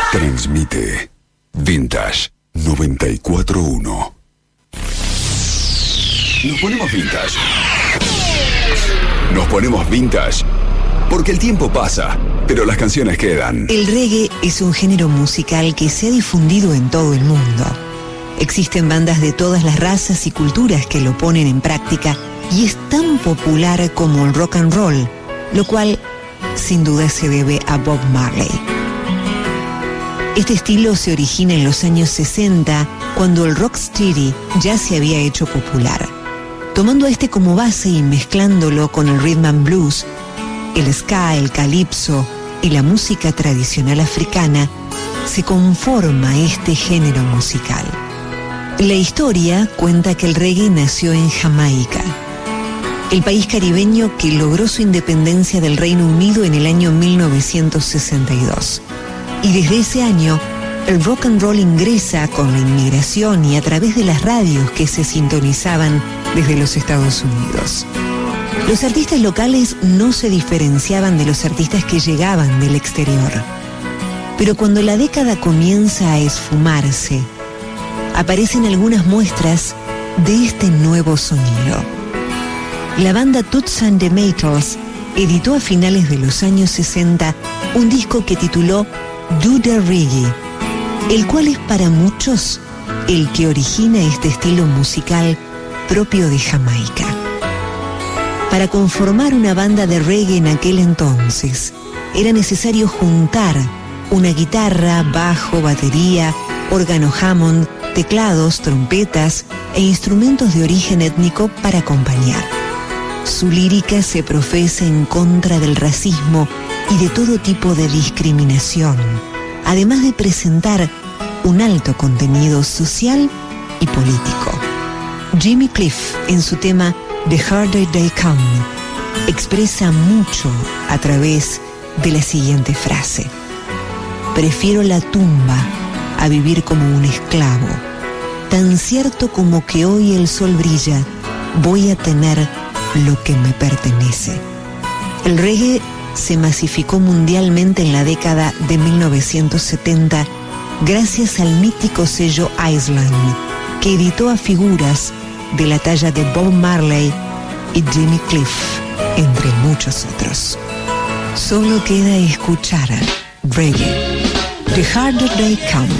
Transmite Vintage 94.1. Nos ponemos vintage. Nos ponemos vintage porque el tiempo pasa, pero las canciones quedan. El reggae es un género musical que se ha difundido en todo el mundo. Existen bandas de todas las razas y culturas que lo ponen en práctica y es tan popular como el rock and roll, lo cual sin duda se debe a Bob Marley. Este estilo se origina en los años 60, cuando el rocksteady ya se había hecho popular. Tomando este como base y mezclándolo con el rhythm and blues, el ska, el calipso y la música tradicional africana, se conforma este género musical. La historia cuenta que el reggae nació en Jamaica, el país caribeño que logró su independencia del Reino Unido en el año 1962. Y desde ese año, el rock and roll ingresa con la inmigración y a través de las radios que se sintonizaban desde los Estados Unidos. Los artistas locales no se diferenciaban de los artistas que llegaban del exterior. Pero cuando la década comienza a esfumarse, aparecen algunas muestras de este nuevo sonido. La banda Toots and the Maytals editó a finales de los años 60 un disco que tituló Do the Reggae, el cual es para muchos el que origina este estilo musical propio de Jamaica. Para conformar una banda de reggae en aquel entonces, era necesario juntar una guitarra, bajo, batería, órgano Hammond, teclados, trompetas e instrumentos de origen étnico para acompañar. Su lírica se profesa en contra del racismo y de todo tipo de discriminación, además de presentar un alto contenido social y político. Jimmy Cliff, en su tema The Harder They Come, expresa mucho a través de la siguiente frase: prefiero la tumba a vivir como un esclavo. Tan cierto como que hoy el sol brilla, voy a tener lo que me pertenece. El reggae se masificó mundialmente en la década de 1970 gracias al mítico sello Island, que editó a figuras de la talla de Bob Marley y Jimmy Cliff, entre muchos otros. Solo queda escuchar reggae, The Harder They Come.